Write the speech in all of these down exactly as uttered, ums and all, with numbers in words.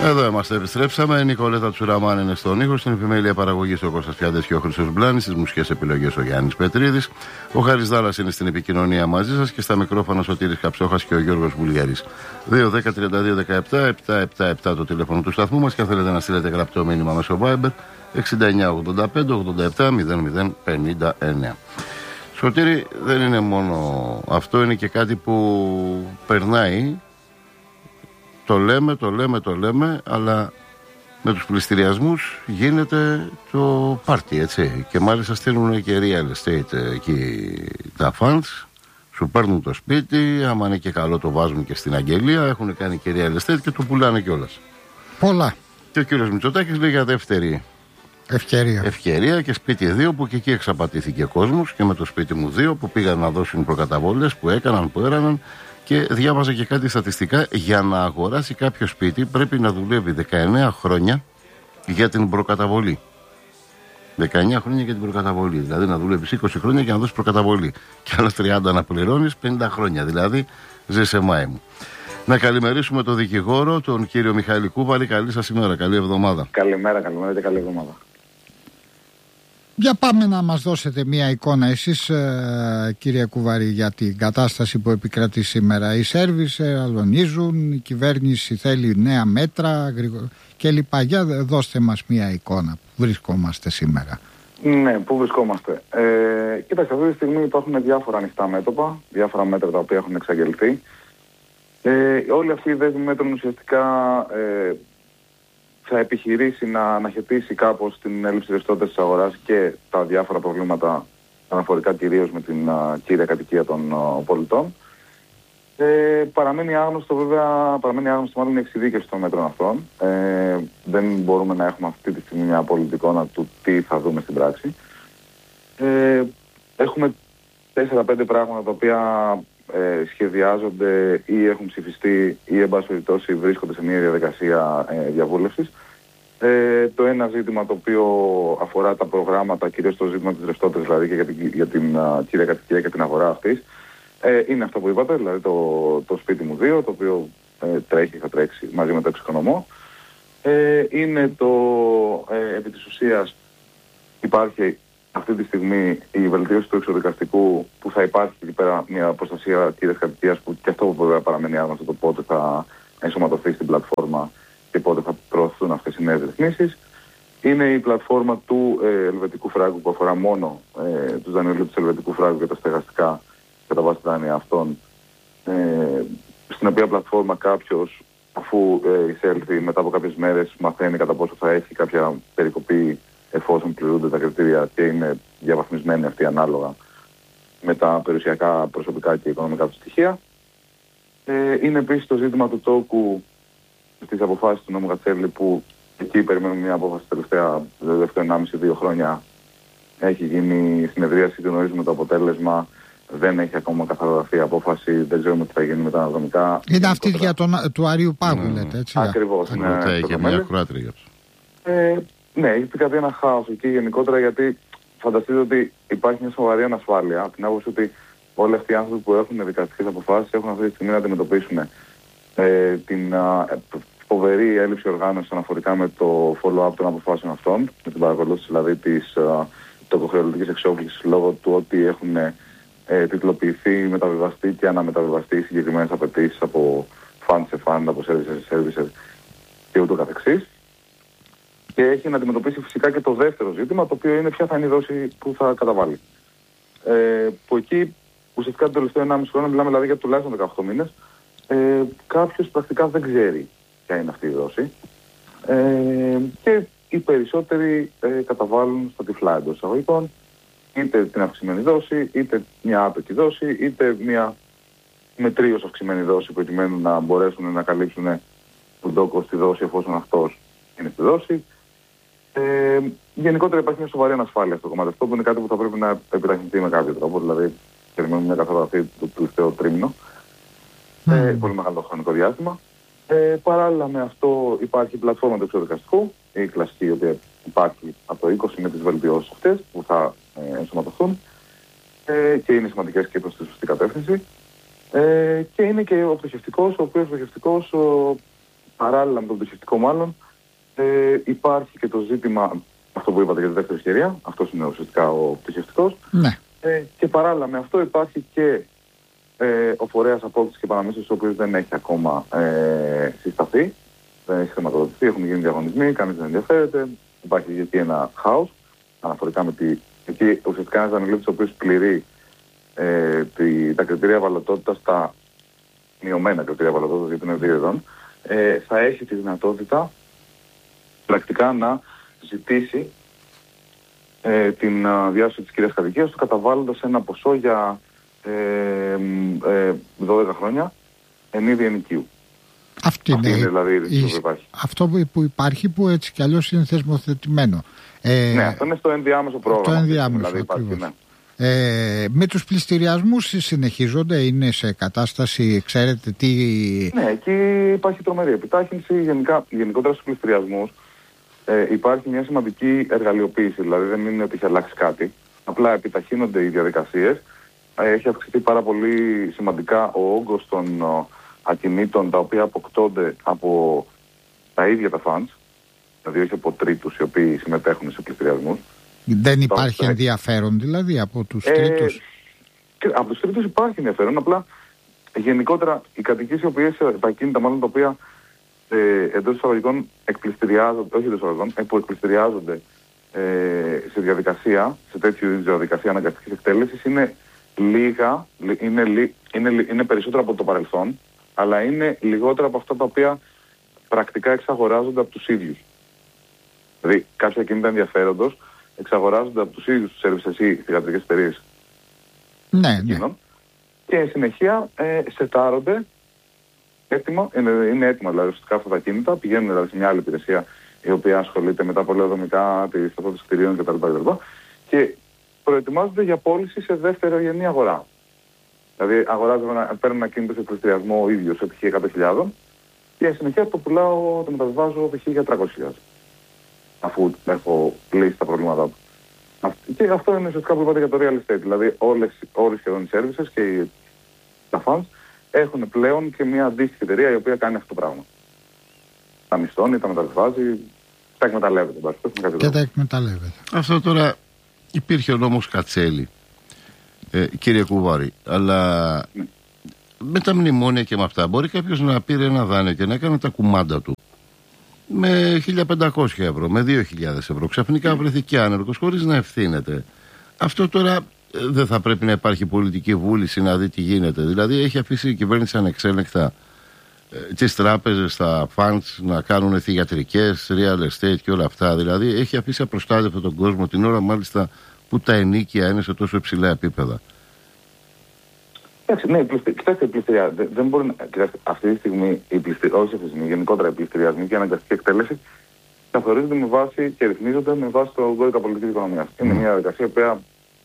Εδώ είμαστε, επιστρέψαμε. Η Νικολέτα Τσουραμάν είναι στον ήχο. Στην επιμέλεια παραγωγής ο Κώστας Πιάντες και ο Χρήστος Μπλάνης. Στις μουσικές επιλογές ο Γιάννης Πετρίδης. Ο Χάρης Δάλλας είναι στην επικοινωνία μαζί σας και στα μικρόφωνα Σωτήρης Καψόχας και ο Γιώργος Βουλγαρής. δύο δέκα τριάντα δύο δεκαεπτά επτακόσια εβδομήντα επτά το τηλέφωνο του σταθμού μας και αν θέλετε να στείλετε γραπτό μήνυμα μέσω Viber εξήντα εννιά ογδόντα πέντε ογδόντα επτά μηδέν μηδέν πενήντα εννέα. Σωτήρη, δεν είναι μόνο αυτό, είναι και κάτι που περνάει. Το λέμε, το λέμε, το λέμε, αλλά με τους πληστηριασμούς γίνεται το πάρτι, έτσι. Και μάλιστα στέλνουν και real estate εκεί τα funds, σου παίρνουν το σπίτι, άμα είναι και καλό το βάζουν και στην αγγελία, έχουν κάνει και real estate και το πουλάνε κιόλας. Πολλά. Και ο κύριος Μητσοτάκης λέει για δεύτερη ευκαιρία. ευκαιρία και σπίτι δύο που και εκεί εξαπατήθηκε κόσμος και με το σπίτι μου δύο που πήγαν να δώσουν προκαταβολές που έκαναν, που έραναν. Και διάβαζα και κάτι στατιστικά, για να αγοράσει κάποιο σπίτι πρέπει να δουλεύει δεκαεννέα χρόνια για την προκαταβολή. δεκαεννέα χρόνια για την προκαταβολή. Δηλαδή να δουλεύεις είκοσι χρόνια για να δώσεις προκαταβολή. Και άλλα τριάντα να πληρώνεις, πενήντα χρόνια. Δηλαδή ζεις σε μάη μου. Να καλημερίσουμε τον δικηγόρο, τον κύριο Μιχάλη Κούβαρη. Καλή σας ημέρα, καλή εβδομάδα. Καλημέρα, καλημέρα και καλή εβδομάδα. Για πάμε να μας δώσετε μια εικόνα εσείς, ε, κύριε Κουβαρή, για την κατάσταση που επικρατεί σήμερα. Οι Σέρβοι αλωνίζουν, η κυβέρνηση θέλει νέα μέτρα κλπ. Για δώστε μας μια εικόνα που βρισκόμαστε σήμερα. Ναι, πού βρισκόμαστε. Ε, κοίταξε, αυτή τη στιγμή υπάρχουν διάφορα ανοιχτά μέτωπα, διάφορα μέτρα τα οποία έχουν εξαγγελθεί. Ε, όλη αυτή η δέσμη μέτρων ουσιαστικά ε, θα επιχειρήσει να αναχαιτήσει κάπως την έλλειψη ρευστότητας της αγοράς και τα διάφορα προβλήματα αναφορικά κυρίως με την uh, κύρια κατοικία των uh, πολιτών. Ε, παραμένει άγνωστο βέβαια, παραμένει άγνωστο μάλλον η εξειδίκευση των μέτρων αυτών. Ε, δεν μπορούμε να έχουμε αυτή τη στιγμή μια απόλυτη εικόνα του τι θα δούμε στην πράξη. Ε, έχουμε τέσσερα πέντε πράγματα τα οποία ε, σχεδιάζονται ή έχουν ψηφιστεί ή εν πάση περιπτώσει βρίσκονται σε μια διαδικασία ε, διαβούλευσης. Ε, το ένα ζήτημα το οποίο αφορά τα προγράμματα, κυρίως το ζήτημα της ρευστότητας δηλαδή και για την, για την uh, κύρια κατοικία και την αγορά αυτής, ε, είναι αυτό που είπατε, δηλαδή το, το σπίτι μου δύο, το οποίο ε, τρέχει, θα τρέξει μαζί με το εξοικονομώ. Ε, είναι το, ε, επί της ουσίας υπάρχει αυτή τη στιγμή η βελτίωση του εξοδικαστικού που θα υπάρχει εκεί πέρα μια προστασία κύριας κατοικίας που και αυτό που βέβαια παραμένει άγνωστο το πότε θα ενσωματωθεί στην πλατφόρμα και πότε θα προωθούν αυτές οι νέες ρυθμίσεις. Είναι η πλατφόρμα του ε, ελβετικού φράγκου που αφορά μόνο ε, τους δανειολήπτες του ελβετικού φράγκου για τα στεγαστικά κατά βάση δάνεια αυτών, ε, στην οποία πλατφόρμα κάποιος αφού ε, εισέλθει μετά από κάποιες μέρες μαθαίνει κατά πόσο θα έχει κάποια περικοπή εφόσον πληρούνται τα κριτήρια και είναι διαβαθμισμένη αυτή ανάλογα με τα περιουσιακά, προσωπικά και οικονομικά του στοιχεία. Ε, είναι επίσης το ζήτημα του τόκου στις αποφάσεις του νόμου Κατσέλη που εκεί περιμένουμε μια απόφαση τελευταία τελευταία ενάμιση δύο χρόνια. Έχει γίνει συνεδρίαση, γνωρίζουμε το αποτέλεσμα, δεν έχει ακόμα καθαρογραφεί η απόφαση, δεν ξέρουμε τι θα γίνει με τα αναδρομικά. Είναι αυτή για τον, του Αριού Πάγου, mm. λέτε, έτσι. Ακριβώς. Είναι και μια ακροάτρια για αυτό. Ε, ναι, έχει πει κάτι ένα χάος εκεί γενικότερα γιατί φανταστείτε ότι υπάρχει μια σοβαρή ανασφάλεια από την άποψη ότι όλοι αυτοί οι άνθρωποι που έχουν δικαστικές αποφάσεις έχουν αυτή τη στιγμή να αντιμετωπίσουν ε, την α, φοβερή έλλειψη οργάνωσης αναφορικά με το follow-up των αποφάσεων αυτών, με την παρακολούθηση δηλαδή της τοκοχρεωτικής εξόφλησης λόγω του ότι έχουν ε, τιτλοποιηθεί, μεταβιβαστεί και αναμεταβιβαστεί συγκεκριμένες απαιτήσεις από fund σε fund, από services σε services και ούτω καθεξής. Και έχει να αντιμετωπίσει φυσικά και το δεύτερο ζήτημα, το οποίο είναι ποια θα είναι η δόση που θα καταβάλει. Ε, που εκεί ουσιαστικά το τελευταίο ενάμιση χρόνο, μιλάμε δηλαδή για τουλάχιστον δεκαοκτώ μήνες, ε, κάποιος πρακτικά δεν ξέρει ποια είναι αυτή η δόση. Ε, και οι περισσότεροι ε, καταβάλουν στα τυφλά εντός εισαγωγικών, είτε την αυξημένη δόση, είτε μια άπεκη δόση, είτε μια μετρίως αυξημένη δόση, προκειμένου να μπορέσουν να καλύψουν τον τόκο στη δόση εφόσον αυτός είναι στη δόση. Ε, γενικότερα υπάρχει μια σοβαρή ανασφάλεια στο κομμάτι αυτό, που είναι κάτι που θα πρέπει να επιταχυνθεί με κάποιο τρόπο. Δηλαδή, περιμένουμε μια καθαρογραφή του τελευταίου τρίμηνο. Mm. Ε, πολύ μεγάλο χρονικό διάστημα. Ε, παράλληλα με αυτό υπάρχει η πλατφόρμα του εξοδικαστικού, η κλασική, η οποία υπάρχει από το είκοσι με τις βελτιώσεις αυτές που θα ε, ενσωματωθούν ε, και είναι σημαντικές και προς τη σωστή κατεύθυνση. Ε, και είναι και ο πτωχευτικός, ο οποίος πτωχευτικός παράλληλα με το πτυχευτικό μάλλον, ε, υπάρχει και το ζήτημα, αυτό που είπατε για τη δεύτερη ευκαιρία, αυτός είναι ουσιαστικά ο πτυχευτικός. Ναι. Ε, και παράλληλα με αυτό υπάρχει και ε, ο φορέας απόκτησης και επαναμίσθωσης, ο οποίος δεν έχει ακόμα ε, συσταθεί, δεν έχει χρηματοδοτηθεί, έχουν γίνει διαγωνισμοί, κανείς δεν ενδιαφέρεται, υπάρχει γιατί ένα χάος αναφορικά με τη... Εκεί ουσιαστικά ένας δανειλήπτης ο οποίος πληρεί ε, τη, τα κριτήρια ευαλωτότητας, τα μειωμένα κριτήρια ευαλωτότητας γιατί είναι δύο ειδών, ε, θα έχει τη δυνατότητα πρακτικά να ζητήσει ε, την uh, διάσωση της κυρίας κατοικίας του, καταβάλλοντας ένα ποσό για ε, ε, δώδεκα χρόνια εν είδη ενοικίου. Αυτή είναι, είναι δηλαδή η ρύθμιση που υπάρχει. Αυτό που υπάρχει, που έτσι κι αλλιώς είναι θεσμοθετημένο. Ε, ναι, αυτό είναι στο ενδιάμεσο πρόγραμμα. Το ενδιάμεσο, δηλαδή υπάρχει, ναι. Ε, με τους πληστηριασμούς συνεχίζονται, είναι σε κατάσταση, ξέρετε τι... Ναι, εκεί υπάρχει τρομερή επιτάχυνση. Γενικά, γενικότερα στους πληστηριασμούς ε, υπάρχει μια σημαντική εργαλειοποίηση. Δηλαδή δεν είναι ότι έχει αλλάξει κάτι. Απλά επιταχύνονται οι διαδικασίες. Ε, έχει αυξηθεί πάρα πολύ σημαντικά ο όγκος των ο, ακινήτων τα οποία αποκτώνται από τα ίδια τα funds. Δηλαδή όχι από τρίτους οι οποίοι συμμετέχουν σε πληστηριασμούς. Δεν υπάρχει ενδιαφέρον δηλαδή από τους ε, τρίτους. Από τους τρίτους υπάρχει ενδιαφέρον, απλά γενικότερα οι κατοικίες οι οποίες, τα ακίνητα μάλλον τα οποία ε, εντός εισαγωγικών εκπληστηριάζονται, όχι εντός εισαγωγικών, ε, που εκπληστηριάζονται ε, σε διαδικασία, σε τέτοιου διαδικασία αναγκαστικής εκτέλεσης, είναι λίγα, είναι, είναι, είναι, είναι περισσότερο από το παρελθόν, αλλά είναι λιγότερα από αυτά τα οποία πρακτικά εξαγοράζονται από τους ίδιους. Δηλαδή κάποια ακίνητα ενδιαφέροντος εξαγοράζονται από τους ίδιους τους services ή θηγατρικές εταιρείες. Ναι, ναι. Και συνεχεία ε, σετάρονται έτοιμα, είναι, είναι έτοιμα δηλαδή ουσιαστικά αυτά τα κίνητα, πηγαίνουν δηλαδή σε μια άλλη υπηρεσία η οποία ασχολείται με τα πολεοδομικά, τη σταθότητα κτηρίων κτλ. κτλ. Και προετοιμάζονται για πώληση σε δευτερογενή αγορά. Δηλαδή αγοράζω, παίρνω ένα κίνητο σε πληστηριασμό ο ίδιος σε π.χ. εκατό χιλιάδες και συνεχεία το πουλάω, το μεταβιβάζω π.χ. για τριακόσιες χιλιάδες. Αφού έχω λύσει τα προβλήματά του. Και αυτό είναι ουσιαστικά που είπατε για το real estate. Δηλαδή όλες, όλες σχεδόν οι services και οι, τα funds έχουν πλέον και μια αντίστοιχη εταιρεία η οποία κάνει αυτό το πράγμα. Τα μισθώνει, τα μεταβιβάζει, τα εκμεταλλεύεται. Και τα εκμεταλλεύεται. Αυτό τώρα υπήρχε ο νόμος Κατσέλη, ε, κύριε Κουβάρη, αλλά ναι. με τα μνημόνια και με αυτά μπορεί κάποιος να πήρε ένα δάνειο και να έκανε τα κουμάντα του με χίλια πεντακόσια ευρώ, με δύο χιλιάδες ευρώ, ξαφνικά βρεθηκε άνεργος χωρίς να ευθύνεται. Αυτό τώρα δεν θα πρέπει να υπάρχει πολιτική βούληση να δει τι γίνεται? Δηλαδή έχει αφήσει η κυβέρνηση ανεξέλεγκτα ε, τις τράπεζες, τα funds να κάνουν θυγατρικές, real estate και όλα αυτά. Δηλαδή έχει αφήσει απροστάτευτο τον κόσμο την ώρα μάλιστα που τα ενίκια είναι σε τόσο υψηλά επίπεδα. Εντάξει, ναι, κοιτάξτε, η πληστηριά δεν, δεν μπορεί να. Κοιτάξτε, αυτή τη στιγμή, η πληστηριά, όχι αυτή τη στιγμή, γενικότερα οι πληστηριασμοί και η αναγκαστική εκτέλεση καθορίζονται με βάση και ρυθμίζονται με βάση το κώδικα πολιτικής οικονομίας. Mm. Είναι μια διαδικασία που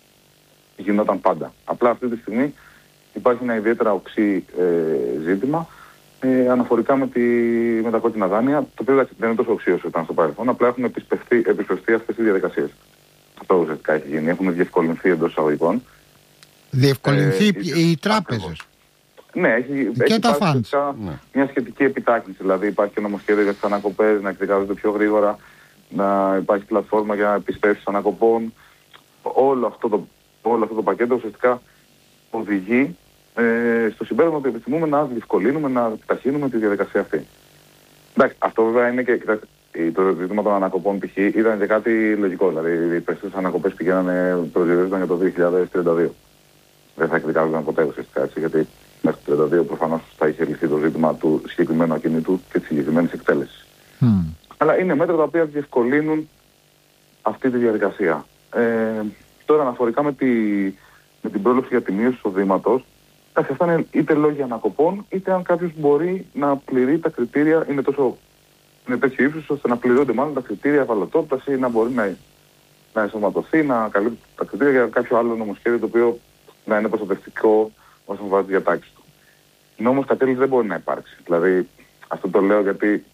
γινόταν πάντα. Απλά αυτή τη στιγμή υπάρχει ένα ιδιαίτερα οξύ ε, ζήτημα ε, αναφορικά με, τη, με τα κόκκινα δάνεια, το οποίο δεν είναι τόσο οξύ όσο ήταν στο παρελθόν, απλά έχουν επισπευστεί αυτές οι διαδικασίες. Αυτό ουσιαστικά έχει γίνει. Έχουν διευκολυνθεί εντός εισαγωγικών. Διευκολυνθεί ε, οι τράπεζες. Ναι, έχει, και έχει τα funds. Ναι. Μια σχετική επιτάχυνση. Δηλαδή υπάρχει και νομοσχέδιο για τις ανακοπές, να εκδικάζονται πιο γρήγορα, να υπάρχει πλατφόρμα για επισπεύσεις ανακοπών. Όλο αυτό το, όλο αυτό το πακέτο ουσιαστικά οδηγεί ε, στο συμπέρασμα ότι επιθυμούμε να διευκολύνουμε, να επιταχύνουμε τη διαδικασία αυτή. Εντάξει, αυτό βέβαια είναι και κοιτάξτε, το ζήτημα των ανακοπών π.χ. ήταν και κάτι λογικό. Δηλαδή οι περισσότερες ανακοπές πηγαίνανε, προσδιορίζονταν για το δύο χιλιάδες τριάντα δύο. Δεν θα εκδικάζονταν ποτέ ουσιαστικά έτσι, γιατί μέχρι το τριάντα δύο προφανώς θα είχε λυθεί το ζήτημα του συγκεκριμένου ακινήτου και της συγκεκριμένης εκτέλεσης. Mm. Αλλά είναι μέτρα τα οποία διευκολύνουν αυτή τη διαδικασία. Ε, τώρα αναφορικά με, τη, με την πρόληψη για τη μείωση του εισοδήματος, αυτά είναι είτε λόγια ανακοπών, είτε αν κάποιος μπορεί να πληρεί τα κριτήρια, είναι, τόσο, είναι τέτοιο ύψος ώστε να πληρώνται μάλλον τα κριτήρια ευαλωτότητας ή να μπορεί να, να ενσωματωθεί, να καλύπτει τα κριτήρια για κάποιο άλλο νομοσχέδιο το οποίο να είναι προστατευτικό όσον αφορά τη διατάξη του. Νόμος Κατσέλη δεν μπορεί να υπάρξει. Δηλαδή, αυτό το λέω γιατί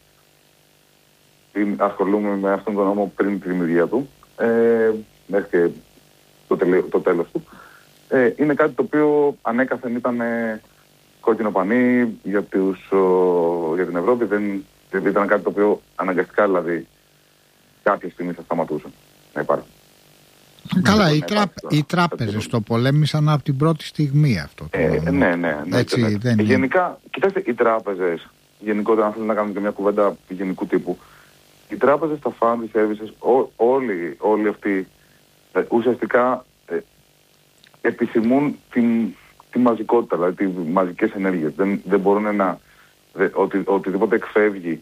ασχολούμαι με αυτόν τον νόμο πριν τη δημιουργία του, ε, μέχρι και το, τελε, το τέλος του. Ε, είναι κάτι το οποίο ανέκαθεν ήταν ε, κόκκινο πανί για, τους, ο, για την Ευρώπη. Δεν Ήταν κάτι το οποίο αναγκαστικά δηλαδή κάποια στιγμή θα σταματούσε να υπάρχει. Καλά, οι, τράπ, οι τράπεζες το πολέμησαν από την πρώτη στιγμή αυτό. Το... Ε, ναι, ναι, ναι. Έτσι, ναι. δεν γενικά, κοιτάξτε, οι τράπεζες, γενικότερα, αν θέλετε να κάνουμε και μια κουβέντα γενικού τύπου, οι τράπεζες, τα fund, οι services, ό, όλοι, όλοι αυτοί ε, ουσιαστικά ε, επιθυμούν την, τη μαζικότητα, δηλαδή τις μαζικές ενέργειες. Δεν, δεν μπορούν να... Δε, οτι, οτιδήποτε εκφεύγει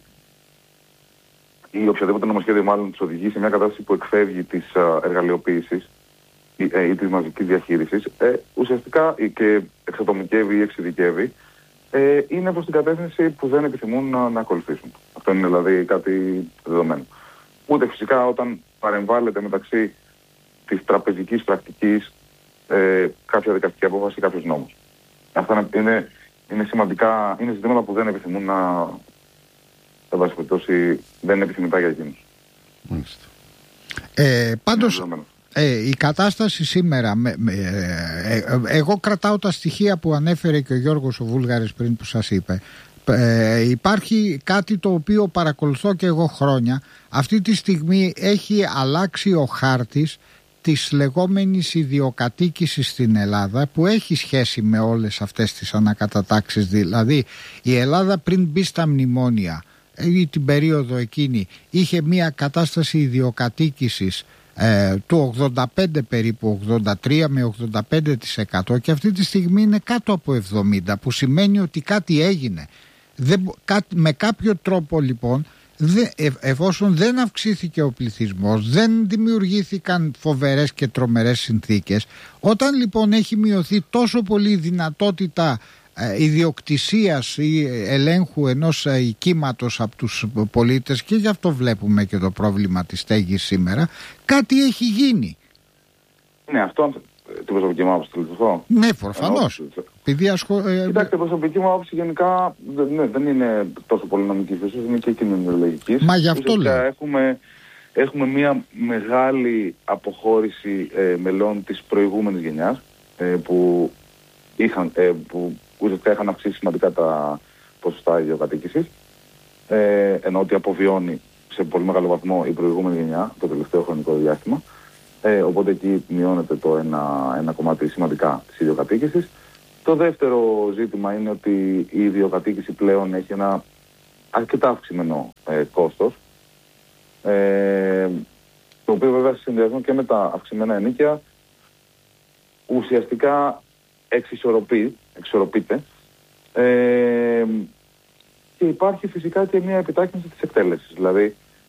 ή οποιαδήποτε νομοσχέδιο μάλλον τους οδηγεί σε μια κατάσταση που εκφεύγει της uh, εργαλειοποίησης ή, ε, ή της μαζικής διαχείρισης, ε, ουσιαστικά ή και εξατομικεύει ή εξειδικεύει, ε, είναι προς την κατεύθυνση που δεν επιθυμούν να, να ακολουθήσουν. Αυτό είναι δηλαδή κάτι δεδομένο. Ούτε φυσικά όταν παρεμβάλλεται μεταξύ της τραπεζικής πρακτικής ε, κάποια δικαστική απόφαση ή κάποιος νόμος. Αυτά είναι, είναι σημαντικά, είναι ζητήματα που δεν επιθυμούν να... σε βάση περιπτώσει δεν είναι επιθυμητά για εκείνους. Ε, πάντως ε, η κατάσταση σήμερα με, με, ε, ε, εγώ κρατάω τα στοιχεία που ανέφερε και ο Γιώργος ο Βούλγαρης πριν που σας είπε. Ε, υπάρχει κάτι το οποίο παρακολουθώ και εγώ χρόνια. Αυτή τη στιγμή έχει αλλάξει ο χάρτης της λεγόμενης ιδιοκατοίκησης στην Ελλάδα, που έχει σχέση με όλες αυτές τις ανακατατάξεις. Δηλαδή η Ελλάδα πριν μπει στα μνημόνια ή την περίοδο εκείνη είχε μια κατάσταση ιδιοκατοίκησης ε, του ογδόντα πέντε περίπου, ογδόντα τρία με ογδόντα πέντε τοις εκατό, και αυτή τη στιγμή είναι κάτω από εβδομήντα, που σημαίνει ότι κάτι έγινε. Δεν, κά, με κάποιο τρόπο λοιπόν δε, ε, εφόσον δεν αυξήθηκε ο πληθυσμός, δεν δημιουργήθηκαν φοβερές και τρομερές συνθήκες, όταν λοιπόν έχει μειωθεί τόσο πολύ η δυνατότητα ιδιοκτησίας ή ελέγχου ενός οικίματος από τους πολίτες, και γι' αυτό βλέπουμε και το πρόβλημα της στέγης σήμερα, κάτι έχει γίνει. Ναι, αυτό την προσωπική μου άποψη το Ναι, προφανώς. Επειδή ασχο... Κοιτάξτε, η προσωπική μου άποψη γενικά ναι, δεν είναι τόσο πολύ νομική φύση, είναι και κοινωνιολογική. Μα γι' αυτό λέω. Έχουμε, έχουμε μια μεγάλη αποχώρηση ε, μελών της προηγούμενης γενιάς ε, που είχαν... Ε, που ουσιαστικά είχαν αυξήσει σημαντικά τα ποσοστά ιδιοκατοίκησης, ε, ενώ ότι αποβιώνει σε πολύ μεγάλο βαθμό η προηγούμενη γενιά το τελευταίο χρονικό διάστημα. Ε, οπότε εκεί μειώνεται το ένα, ένα κομμάτι σημαντικά της ιδιοκατοίκησης. Το δεύτερο ζήτημα είναι ότι η ιδιοκατοίκηση πλέον έχει ένα αρκετά αυξημένο ε, κόστος, ε, το οποίο βέβαια σε συνδυασμό και με τα αυξημένα ενοίκια ουσιαστικά εξισορροπεί, εξισορροπείται, ε, και υπάρχει φυσικά και μια επιτάχυνση της εκτέλεσης. Δηλαδή